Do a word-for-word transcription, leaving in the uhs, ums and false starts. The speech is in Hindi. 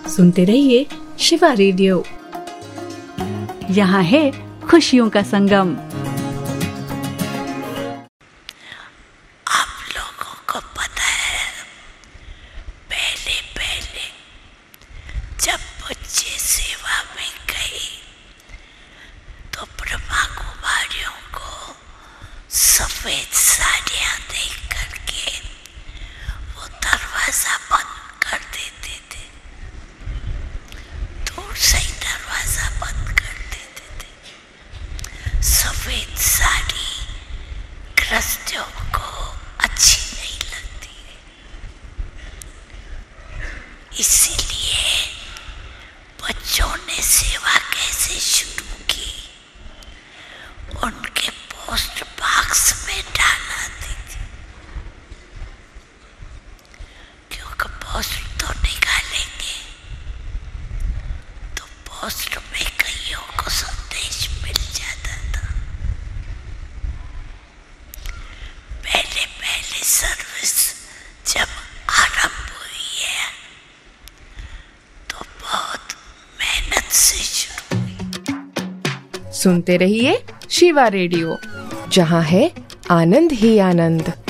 सुनते रहिए शिवा रेडियो। यहाँ है खुशियों का संगम। आप लोगों को पता है, पहले पहले जब बच्चे सेवा में गए तो ब्रह्मा कुमारियों को सफेद साड़ियाँ देख करके वो दरवाजा बंद कर देते थे, दूर से ही दरवाजा बंद कर देते थे। सफेद साड़ी गृहस्थियों को अच्छी नहीं लगती, इसीलिए बच्चों ने सेवा कैसे शुरू की, उनके पोस्ट बॉक्स में डाला दी, क्योंकि पोस्ट तो निकालेंगे तो पोस्ट में कईयों को संदेश मिल जाता था। पहले पहले सर्विस जब आरंभ हुई है तो बहुत मेहनत से शुरू हुई। सुनते रहिए शिवा रेडियो, जहाँ है आनंद ही आनंद।